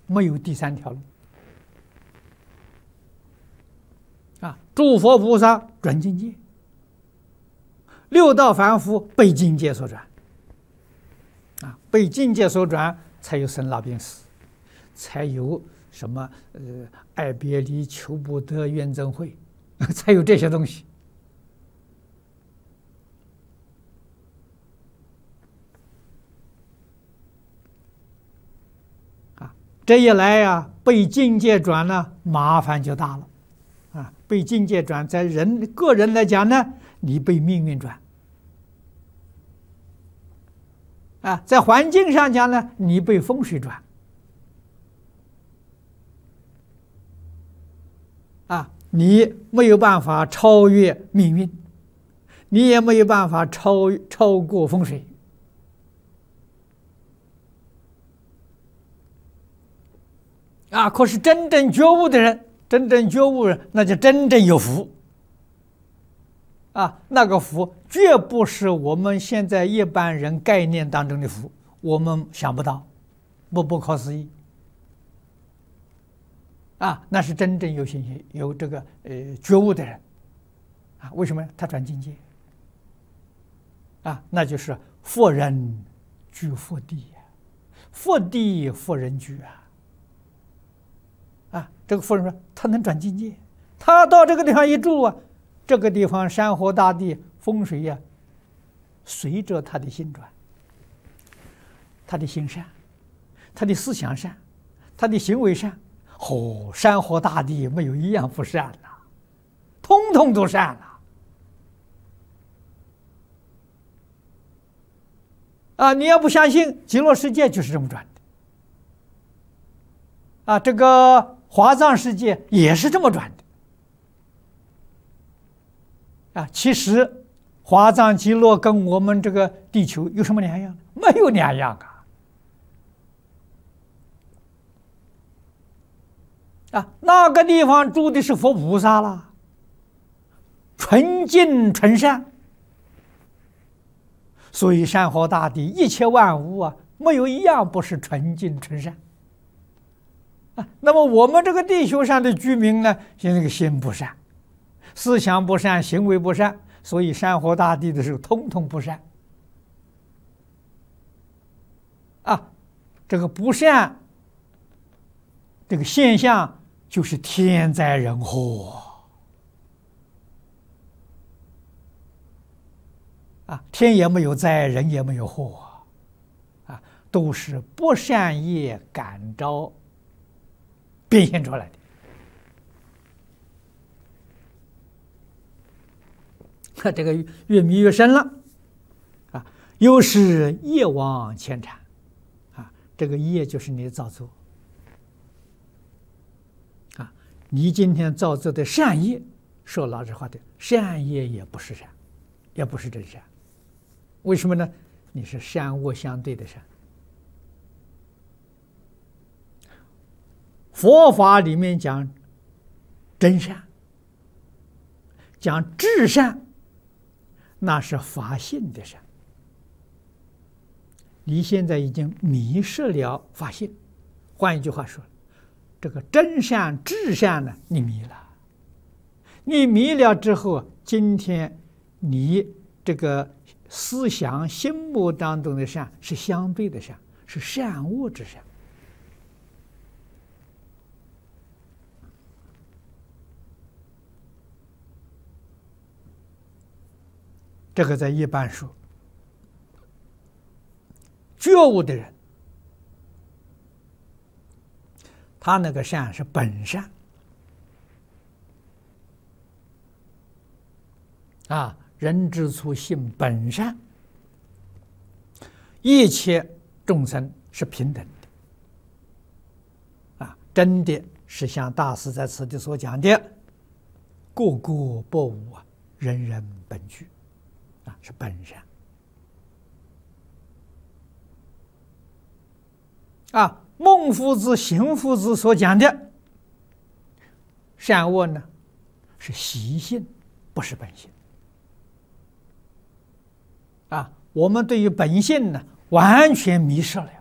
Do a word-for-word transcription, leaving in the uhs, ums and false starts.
没有第三条路。啊，诸佛菩萨转境界，六道凡夫被境界所转。啊，被境界所转，才有生老病死，才有什么呃爱别离、求不得、怨憎会，才有这些东西。啊，这一来呀，被境界转了，麻烦就大了。啊，被境界转，在人个人来讲呢，你被命运转。啊，在环境上讲呢，你被风水转。啊，你没有办法超越命运，你也没有办法超超过风水。啊，可是真正觉悟的人，真正觉悟人，那就真正有福。啊，那个福绝不是我们现在一般人概念当中的福，我们想不到，不不可思议。啊，那是真正有信心、有这个呃觉悟的人。啊，为什么他转境界？啊，那就是佛人居佛地呀，佛地佛人居啊。啊，这个佛人说他能转境界，他到这个地方一住啊。这个地方山河大地风水呀、啊，随着他的心转，他的心善，他的思想善，他的行为善，哦，山河大地没有一样不善呐、啊，通通都善了。啊，你要不相信，极乐世界就是这么转的。啊，这个华藏世界也是这么转的。啊，其实华藏极乐跟我们这个地球有什么两样？没有两样啊！啊，那个地方住的是佛菩萨啦，纯净纯善，所以山河大地一切万物啊，没有一样不是纯净纯善。啊，那么我们这个地球上的居民呢，现在这个心不善。思想不善，行为不善，所以山河大地的时候通通不善。啊，这个不善，这个现象就是天灾人祸。啊，天也没有灾，人也没有祸，啊，都是不善业感召变现出来的。这个越迷越深了，啊，又是业往牵缠，啊，这个业就是你的造作，啊，你今天造作的善业，说老实话的，善业也不是善，也不是真善，为什么呢？你是善恶相对的善。佛法里面讲真善，讲至善。那是法性的善，你现在已经迷失了法性。换一句话说，这个真善、至善呢，你迷了。你迷了之后，今天你这个思想、心目当中的善是相对的善，是善恶之善。这个在一般说，觉悟的人，他那个善是本善啊，人之初性本善，一切众生是平等的啊，真的是像大师在此地所讲的，个个不无啊，人人本具。啊，是本善啊。孟夫子、邢夫子所讲的善恶呢，是习性，不是本性啊。我们对于本性呢，完全迷失了。